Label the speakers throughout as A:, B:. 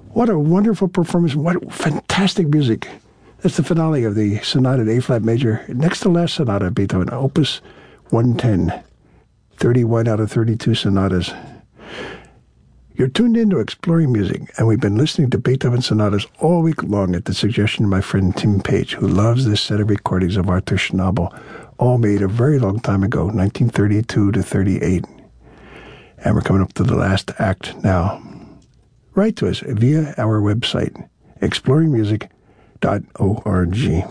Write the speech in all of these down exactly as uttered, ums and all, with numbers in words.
A: What a wonderful performance. What fantastic music. That's the finale of the Sonata in A-flat major. Next to last sonata, Beethoven, Opus one ten. thirty-one out of thirty-two sonatas. You're tuned in to Exploring Music, and we've been listening to Beethoven sonatas all week long at the suggestion of my friend Tim Page, who loves this set of recordings of Arthur Schnabel, all made a very long time ago, nineteen thirty-two to thirty-eight. And we're coming up to the last act now. Write to us via our website, exploring music dot org.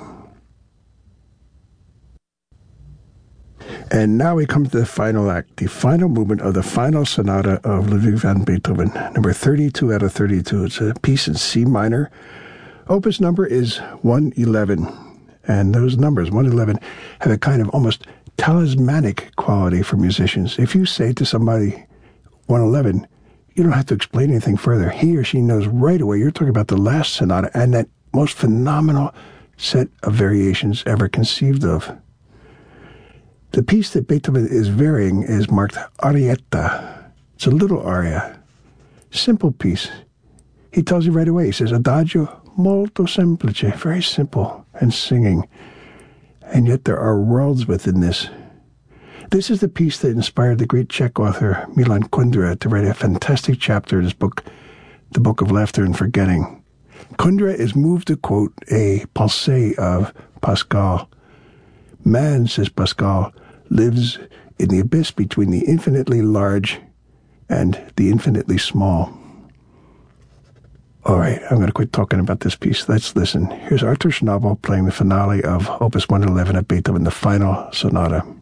A: And now we come to the final act, the final movement of the final sonata of Ludwig van Beethoven, number thirty-two out of thirty-two. It's a piece in C minor. Opus number is one eleven. And those numbers, one eleven, have a kind of almost talismanic quality for musicians. If you say to somebody one eleven, you don't have to explain anything further. He or she knows right away you're talking about the last sonata and that most phenomenal set of variations ever conceived of. The piece that Beethoven is varying is marked Arietta. It's a little aria. Simple piece. He tells you right away. He says, Adagio molto semplice, very simple and singing. And yet there are worlds within this. This is the piece that inspired the great Czech author Milan Kundera to write a fantastic chapter in his book, The Book of Laughter and Forgetting. Kundera is moved to quote a pensée of Pascal. Man, says Pascal, lives in the abyss between the infinitely large and the infinitely small. All right, I'm going to quit talking about this piece. Let's listen. Here's Arthur Schnabel playing the finale of Opus one eleven of Beethoven, the final sonata.